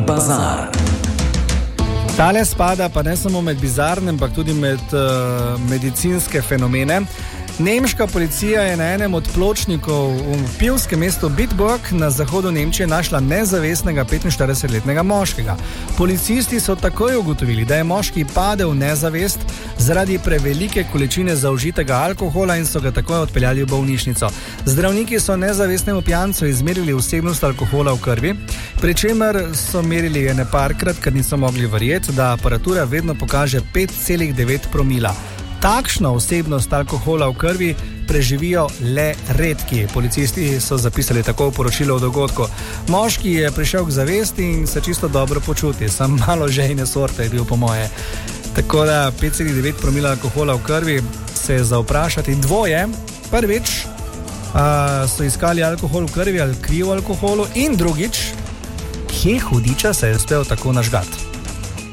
Bazar. Tale spada pa ne samo med bizarne, ampak tudi med medicinske fenomene. Nemška policija je na enem od pločnikov v pivskem mestu Bitburg na zahodu Nemčije našla nezavestnega 45-letnega moškega. Policisti so takoj ugotovili, da je moški padel v nezavest zaradi prevelike količine zaužitega alkohola in so ga takoj odpeljali v bolnišnico. Zdravniki so nezavestnemu pijancu izmerili vsebnost alkohola v krvi, pri čemer so merili ene parkrat, ker niso mogli verjeti, da aparatura vedno pokaže 5,9 promila. Takšno vsebnost alkohola v krvi preživijo le redki. Policisti so zapisali tako v poročilo o dogodku. Moški je prišel k zavesti in se čisto dobro počuti, sam malo žejne sorte je bil po moje. Tako da 5,9 promila alkohola v krvi se je za vprašati dvoje. Prvič, so iskali alkohol v krvi ali kri v alkoholu in drugič, kje hudiča se je uspel tako nažgati.